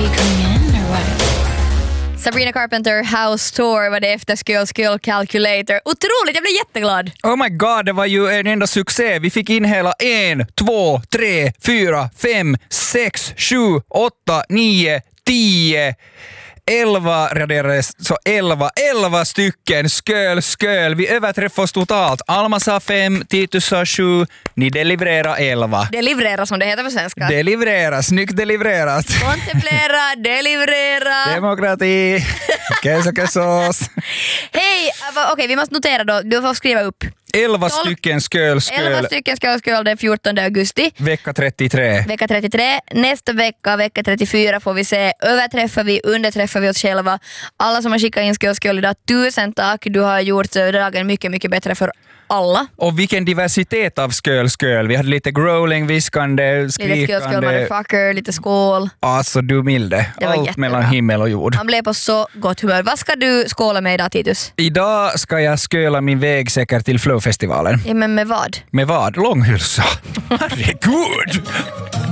you coming in or what? Sabrina Carpenter House Tour var det efter Skull Calculator. Otroligt, jag blev jätteglad. Oh my god, det var ju en enda succé. Vi fick in hela 1, 2, 3, 4, 5, 6, 7, 8, 9, 10... 11 raderades, så 11 stycken. Sköl. Vi överträffade oss totalt. Alma sa 5, Titus sa 7, ni delivererar 11. Deliverera som det heter på svenska. Deliverera, snyggt delivererat. Kontemplera, deliverera. Demokrati. Quesos. Hej, okej, vi måste notera då. Du får skriva upp. 11 stycken sköl. 11 stycken sköl den 14 augusti. Vecka 33. Vecka 33. Nästa vecka 34 får vi se. Överträffar vi, underträffar vi oss själva. Alla som har skickat in sköl idag, 1000 tack. Du har gjort dagen mycket, mycket bättre för alla. Och vilken diversitet av sköl. Vi hade lite growling, viskande, skrikande. Lite sköl, motherfucker, lite skål. Alltså du milde. Allt mellan himmel och jord. Han blev på så gott humör. Vad ska du skåla med idag, Titus? Idag ska jag sköla min väg säkert till Flowfestivalen. Ja, men med vad? Med vad? Långhylsa. Herregud!